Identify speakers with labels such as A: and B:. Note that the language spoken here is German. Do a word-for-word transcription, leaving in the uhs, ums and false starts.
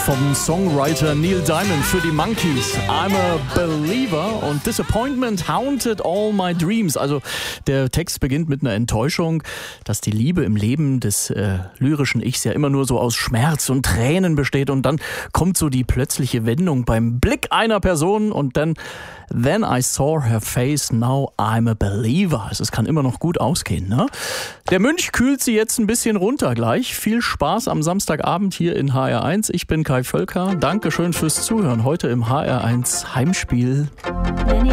A: vom Songwriter Neil Diamond für die Monkees. I'm a Believer und Disappointment haunted all my dreams. Also der Text beginnt mit einer Enttäuschung, dass die Liebe im Leben des äh, lyrischen Ichs ja immer nur so aus Schmerz und Tränen besteht und dann kommt so die plötzliche Wendung beim Blick einer Person und dann Then I saw her face, now I'm a believer. Also es kann immer noch gut ausgehen, ne? Der Mönch kühlt sie jetzt ein bisschen runter gleich. Viel Spaß am Samstagabend hier in H R eins. Ich bin Kai Völker. Dankeschön fürs Zuhören. Heute im H R eins Heimspiel.